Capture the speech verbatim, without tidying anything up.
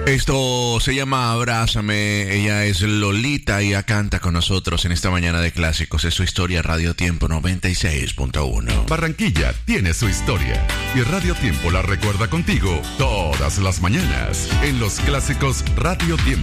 Esto se llama Abrázame. Ella es Lolita y ella canta con nosotros en esta mañana de clásicos. Es su historia Radio Tiempo noventa y seis punto uno. Barranquilla tiene su historia y Radio Tiempo la recuerda contigo todas las mañanas en los clásicos Radio Tiempo.